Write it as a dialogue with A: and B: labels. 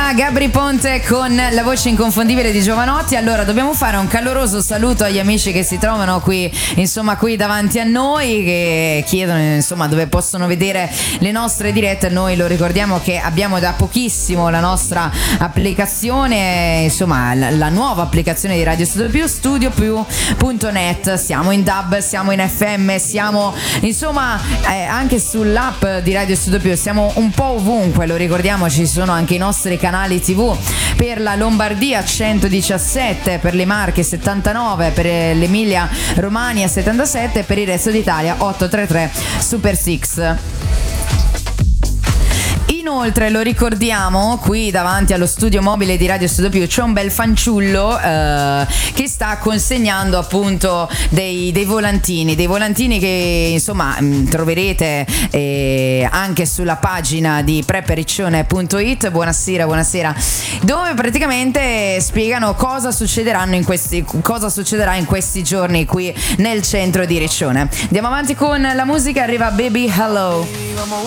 A: Era Gabry Ponte con la voce inconfondibile di Giovanotti. Allora dobbiamo fare un caloroso saluto agli amici che si trovano qui, insomma, qui davanti a noi, che chiedono insomma dove possono vedere le nostre dirette. Noi lo ricordiamo che abbiamo da pochissimo la nostra applicazione, insomma la nuova applicazione di Radio Studio Più, studiopiù.net. Siamo in DAB, siamo in FM, siamo insomma anche sull'app di Radio Studio Più, siamo un po' ovunque, lo ricordiamo. Ci sono anche i nostri canali TV per la Lombardia 117, per le Marche 79, per l'Emilia Romagna 77, per il resto d'Italia 833 Super 6. Inoltre lo ricordiamo, qui davanti allo studio mobile di Radio Studio Più c'è un bel fanciullo che sta consegnando appunto dei volantini che insomma troverete anche sulla pagina di preppericcione.it. Buonasera, dove praticamente spiegano cosa succederà in questi giorni qui nel centro di Riccione. Andiamo avanti con la musica, arriva Baby Hello.